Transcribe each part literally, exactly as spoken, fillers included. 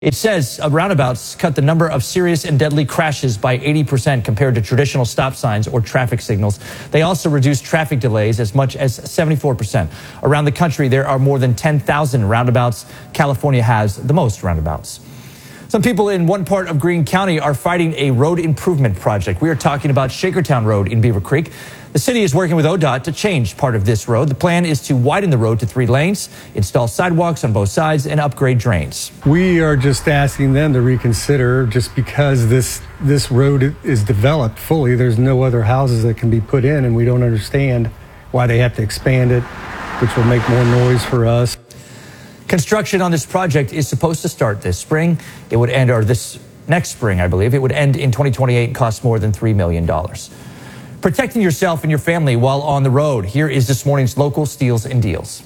It says uh, roundabouts cut the number of serious and deadly crashes by eighty percent compared to traditional stop signs or traffic signals. They also reduce traffic delays as much as seventy-four percent. Around the country, there are more than ten thousand roundabouts. California has the most roundabouts. Some people in one part of Greene County are fighting a road improvement project. We are talking about Shakertown Road in Beaver Creek. The city is working with O D O T to change part of this road. The plan is to widen the road to three lanes, install sidewalks on both sides, and upgrade drains. We are just asking them to reconsider, just because this this road is developed fully. There's no other houses that can be put in, and we don't understand why they have to expand it, which will make more noise for us. Construction on this project is supposed to start this spring. It would end, or this next spring, I believe. It would end in twenty twenty-eight and cost more than three million dollars. Protecting yourself and your family while on the road. Here is this morning's local steals and deals.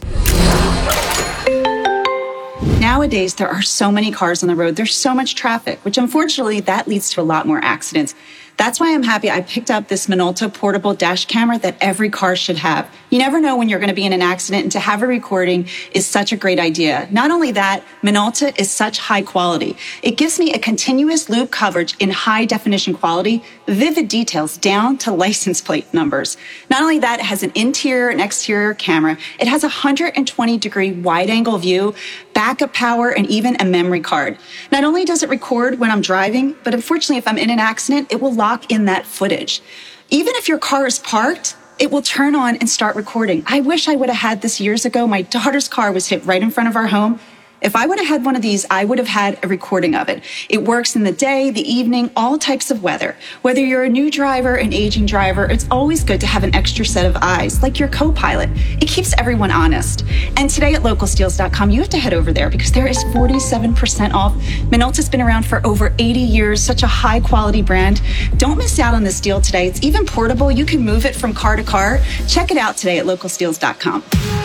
Nowadays, there are so many cars on the road. There's so much traffic, which unfortunately that leads to a lot more accidents. That's why I'm happy I picked up this Minolta portable dash camera that every car should have. You never know when you're going to be in an accident, and to have a recording is such a great idea. Not only that, Minolta is such high quality. It gives me a continuous loop coverage in high definition quality, vivid details down to license plate numbers. Not only that, it has an interior and exterior camera. It has a one hundred twenty degree wide angle view, backup power, and even a memory card. Not only does it record when I'm driving, but unfortunately, if I'm in an accident, it will lock in that footage. Even if your car is parked, it will turn on and start recording. I wish I would have had this years ago. My daughter's car was hit right in front of our home. If I would have had one of these, I would have had a recording of it. It works in the day, the evening, all types of weather. Whether you're a new driver, an aging driver, it's always good to have an extra set of eyes, like your co-pilot. It keeps everyone honest. And today at local steals dot com, you have to head over there because there is forty-seven percent off. Minolta's been around for over eighty years, such a high quality brand. Don't miss out on this deal today. It's even portable. You can move it from car to car. Check it out today at local steals dot com.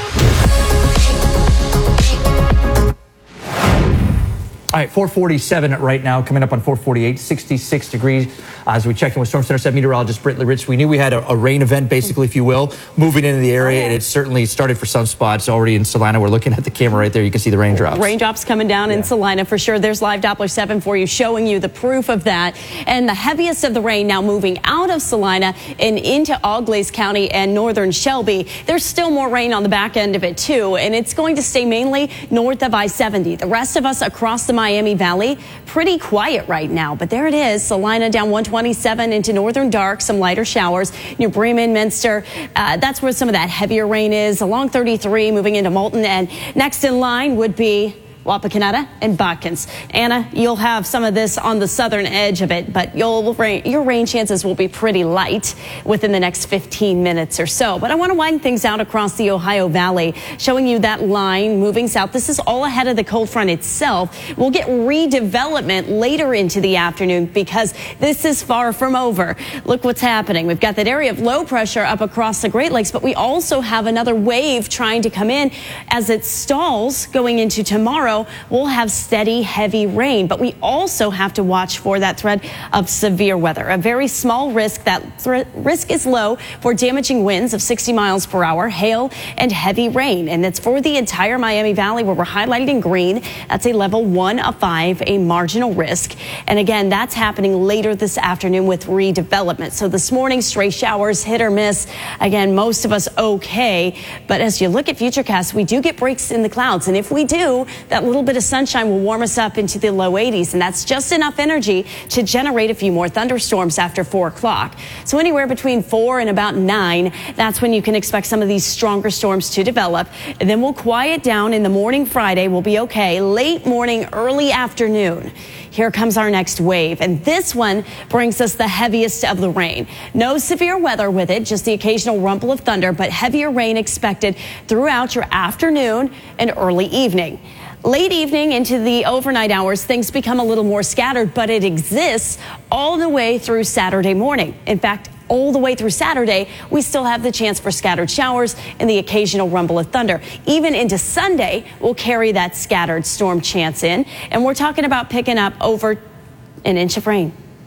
All right, four forty-seven right now, coming up on four forty-eight, sixty-six degrees. Uh, as we checked in with Storm Center seven meteorologist Brittany Rich, we knew we had a, a rain event, basically, if you will, moving into the area, and it certainly started for some spots already in Salina. We're looking at the camera right there. You can see the raindrops. Raindrops coming down yeah. in Salina for sure. There's live Doppler seven for you, showing you the proof of that. And the heaviest of the rain now moving out of Salina and into Auglaize County and northern Shelby. There's still more rain on the back end of it, too, and it's going to stay mainly north of I seventy. The rest of us across the Miami Valley, pretty quiet right now, but there it is. Salina down one twenty-seven into northern dark, some lighter showers near Bremen, Minster. Uh, that's where some of that heavier rain is. Along thirty-three, moving into Moulton, and next in line would be Wapakoneta and Botkins. Anna, you'll have some of this on the southern edge of it, but you'll rain, your rain chances will be pretty light within the next fifteen minutes or so. But I want to widen things out across the Ohio Valley, showing you that line moving south. This is all ahead of the cold front itself. We'll get redevelopment later into the afternoon because this is far from over. Look what's happening. We've got that area of low pressure up across the Great Lakes, but we also have another wave trying to come in. As it stalls going into tomorrow, we'll have steady, heavy rain, but we also have to watch for that threat of severe weather. A very small risk. That th- risk is low for damaging winds of sixty miles per hour, hail, and heavy rain. And that's for the entire Miami Valley, where we're highlighted in green. That's a level one of five, a marginal risk. And again, that's happening later this afternoon with redevelopment. So this morning, stray showers, hit or miss. Again, most of us okay. But as you look at Futurecast, we do get breaks in the clouds. And if we do, that little bit of sunshine will warm us up into the low eighties, and that's just enough energy to generate a few more thunderstorms after four o'clock. So anywhere between four and about nine, that's when you can expect some of these stronger storms to develop. And then we'll quiet down in the morning Friday. We'll be okay. Late morning, early afternoon. Here comes our next wave, and this one brings us the heaviest of the rain. No severe weather with it, just the occasional rumble of thunder, but heavier rain expected throughout your afternoon and early evening. Late evening into the overnight hours, things become a little more scattered, but it exists all the way through Saturday morning. In fact, all the way through Saturday, we still have the chance for scattered showers and the occasional rumble of thunder. Even into Sunday, we'll carry that scattered storm chance in, and we're talking about picking up over an inch of rain.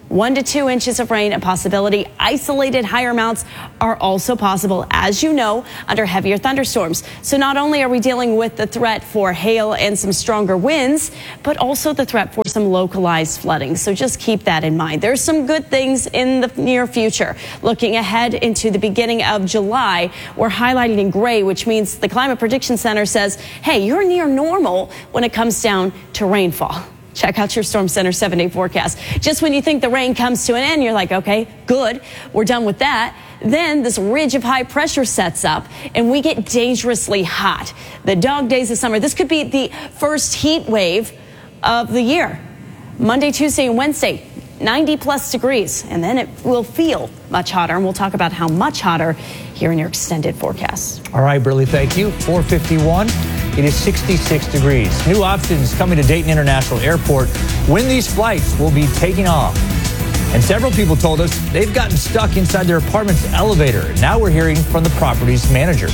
One to two inches of rain, a possibility. Isolated higher amounts are also possible, as you know, under heavier thunderstorms. So not only are we dealing with the threat for hail and some stronger winds, but also the threat for some localized flooding. So just keep that in mind. There's some good things in the near future. Looking ahead into the beginning of July, we're highlighting in gray, which means the Climate Prediction Center says, hey, you're near normal when it comes down to rainfall. Check out your Storm Center seven-day forecast. Just when you think the rain comes to an end, you're like, okay, good, we're done with that. Then this ridge of high pressure sets up and we get dangerously hot. The dog days of summer. This could be the first heat wave of the year. Monday, Tuesday, and Wednesday, ninety plus degrees. And then it will feel much hotter. And we'll talk about how much hotter here in your extended forecast. All right, Burley, thank you. four fifty-one. It is sixty-six degrees. New options coming to Dayton International Airport when these flights will be taking off. And several people told us they've gotten stuck inside their apartment's elevator. Now we're hearing from the property's manager.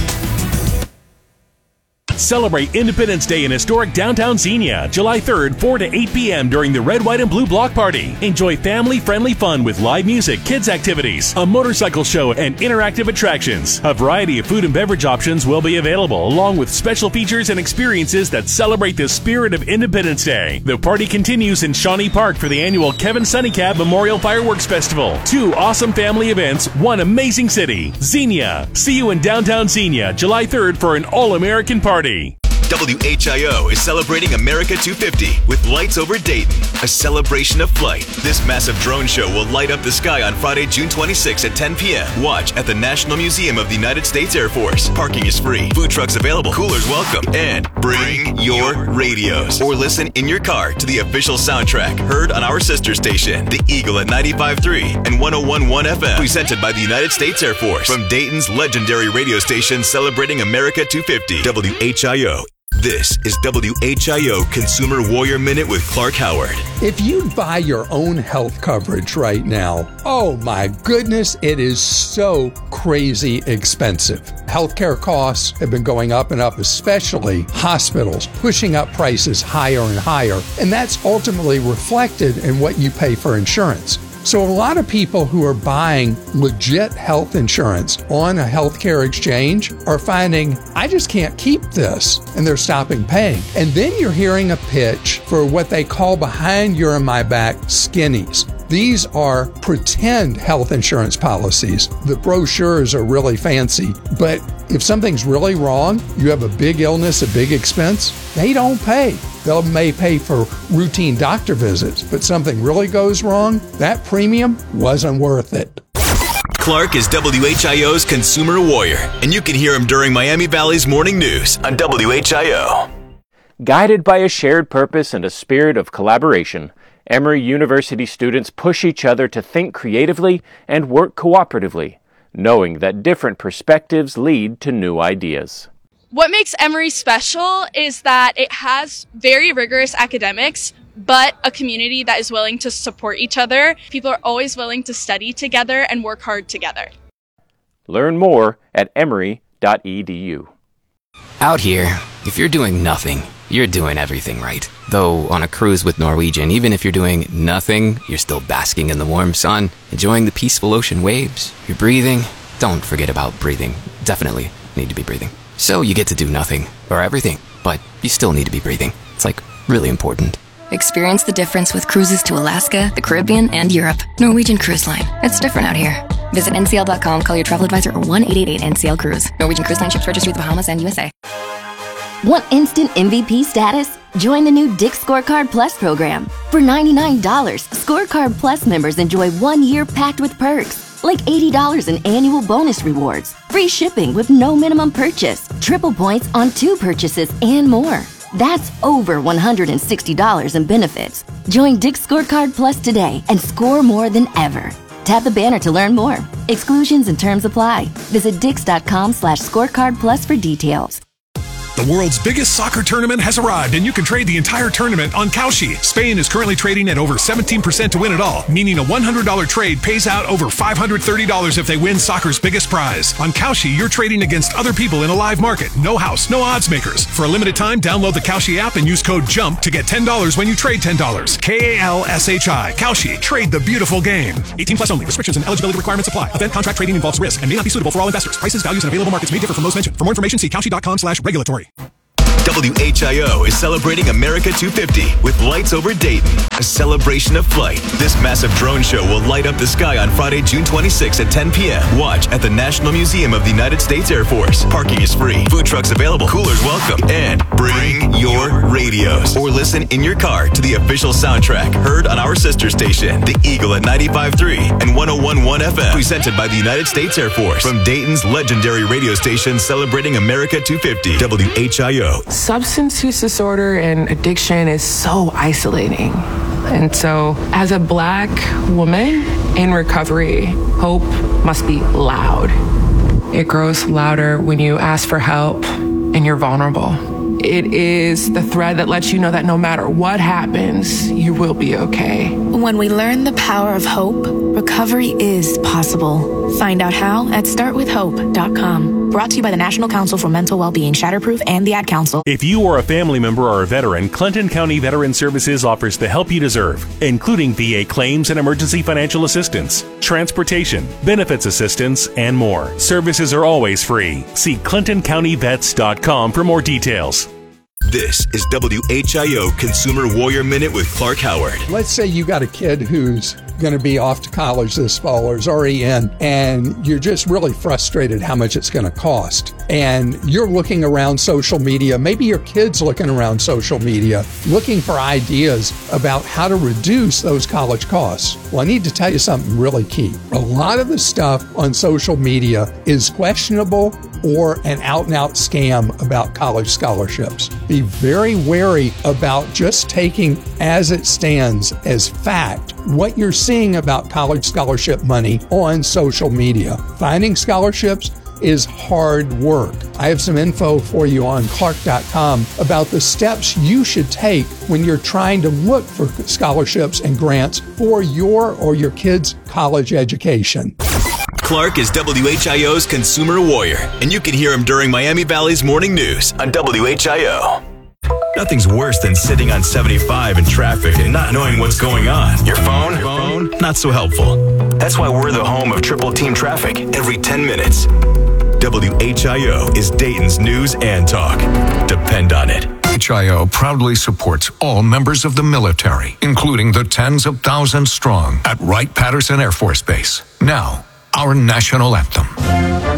Celebrate Independence Day in historic downtown Xenia, July third, four to eight p.m. during the Red, White, and Blue Block Party. Enjoy family-friendly fun with live music, kids' activities, a motorcycle show, and interactive attractions. A variety of food and beverage options will be available, along with special features and experiences that celebrate the spirit of Independence Day. The party continues in Shawnee Park for the annual Kevin Sunnycab Memorial Fireworks Festival. Two awesome family events, one amazing city. Xenia. See you in downtown Xenia, July third for an all-American party. W H I O is celebrating America two fifty with Lights Over Dayton, a celebration of flight. This massive drone show will light up the sky on Friday, June twenty-sixth at ten p.m. Watch at the National Museum of the United States Air Force. Parking is free, food trucks available, coolers welcome, and bring your radios or listen in your car to the official soundtrack heard on our sister station, The Eagle at ninety-five point three and one oh one point one F M, presented by the United States Air Force from Dayton's legendary radio station celebrating America two fifty, W H I O. This is W H I O Consumer Warrior Minute with Clark Howard. If you buy your own health coverage right now, oh my goodness, it is so crazy expensive. Healthcare costs have been going up and up, especially hospitals, pushing up prices higher and higher. And that's ultimately reflected in what you pay for insurance. So a lot of people who are buying legit health insurance on a healthcare exchange are finding, I just can't keep this, and they're stopping paying. And then you're hearing a pitch for what they call behind your and my back skinnies. These are pretend health insurance policies. The brochures are really fancy, but if something's really wrong, you have a big illness, a big expense, they don't pay. They may pay for routine doctor visits, but something really goes wrong, that premium wasn't worth it. Clark is W H I O's Consumer Warrior, and you can hear him during Miami Valley's Morning News on W H I O. Guided by a shared purpose and a spirit of collaboration, Emory University students push each other to think creatively and work cooperatively, knowing that different perspectives lead to new ideas. What makes Emory special is that it has very rigorous academics, but a community that is willing to support each other. People are always willing to study together and work hard together. Learn more at emory dot e d u. Out here, if you're doing nothing, you're doing everything right. Though on a cruise with Norwegian, even if you're doing nothing, you're still basking in the warm sun, enjoying the peaceful ocean waves. You're breathing. Don't forget about breathing. Definitely need to be breathing. So you get to do nothing, or everything, but you still need to be breathing. It's like really important. Experience the difference with cruises to Alaska, the Caribbean, and Europe. Norwegian Cruise Line. It's different out here. Visit N C L dot com, call your travel advisor, or one eight eight eight N C L Cruise. Norwegian Cruise Line ships registry the Bahamas and U S A. Want instant M V P status? Join the new Dick's Scorecard Plus program. For ninety-nine dollars, Scorecard Plus members enjoy one year packed with perks, like eighty dollars in annual bonus rewards, free shipping with no minimum purchase, triple points on two purchases, and more. That's over one hundred sixty dollars in benefits. Join Dick's Scorecard Plus today and score more than ever. Tap the banner to learn more. Exclusions and terms apply. Visit dix dot com slash scorecard plus for details. The world's biggest soccer tournament has arrived, and you can trade the entire tournament on Kalshi. Spain is currently trading at over seventeen percent to win it all, meaning a one hundred dollars trade pays out over five hundred thirty dollars if they win soccer's biggest prize. On Kalshi, you're trading against other people in a live market. No house, no odds makers. For a limited time, download the Kalshi app and use code JUMP to get ten dollars when you trade ten dollars. K A L S H I. Kalshi. Trade the beautiful game. eighteen plus only. Restrictions and eligibility requirements apply. Event contract trading involves risk and may not be suitable for all investors. Prices, values, and available markets may differ from those mentioned. For more information, see Kalshi.com slash regulatory. W H I O is celebrating America two fifty with Lights Over Dayton, a celebration of flight. This massive drone show will light up the sky on Friday, June twenty-sixth at ten p.m. Watch at the National Museum of the United States Air Force. Parking is free, food trucks available, coolers welcome, and bring your radios or listen in your car to the official soundtrack heard on our sister station, The Eagle at ninety-five point three and one oh one point one F M, presented by the United States Air Force from Dayton's legendary radio station celebrating America two fifty, W H I O. Substance use disorder and addiction is so isolating. And so, as a Black woman in recovery, hope must be loud. It grows louder when you ask for help and you're vulnerable. It is the thread that lets you know that no matter what happens, you will be okay. When we learn the power of hope, recovery is possible. Find out how at start with hope dot com. Brought to you by the National Council for Mental Wellbeing, Shatterproof, and the Ad Council. If you or a family member are a veteran, Clinton County Veteran Services offers the help you deserve, including V A claims and emergency financial assistance, transportation, benefits assistance, and more. Services are always free. See Clinton County Vets dot com for more details. This is W H I O Consumer Warrior Minute with Clark Howard. Let's say you got a kid who's going to be off to college this fall or is already in, and you're just really frustrated how much it's going to cost. And you're looking around social media, maybe your kid's looking around social media, looking for ideas about how to reduce those college costs. Well, I need to tell you something really key. A lot of the stuff on social media is questionable or an out-and-out scam about college scholarships. Be very wary about just taking as it stands as fact what you're seeing about college scholarship money on social media. Finding scholarships is hard work. I have some info for you on Clark dot com about the steps you should take when you're trying to look for scholarships and grants for your or your kids' college education. Clark is W H I O's Consumer Warrior, and you can hear him during Miami Valley's Morning News on W H I O. Nothing's worse than sitting on seventy-five in traffic and not knowing what's going on. Your phone? Your phone? Not so helpful. That's why we're the home of Triple Team Traffic every ten minutes. W H I O is Dayton's news and talk. Depend on it. H I O proudly supports all members of the military, including the tens of thousands strong at Wright-Patterson Air Force Base. Now, our national anthem.